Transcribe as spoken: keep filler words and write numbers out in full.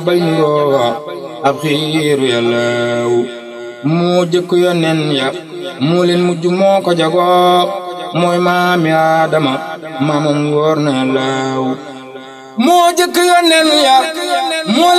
bay niroo ab xiiru yàllaaw moo jëkk yonen ya moo leen mujj moo ko jagoo mooy maami Aadama maamam wóor na yàllaaw moo jëkk yonen ya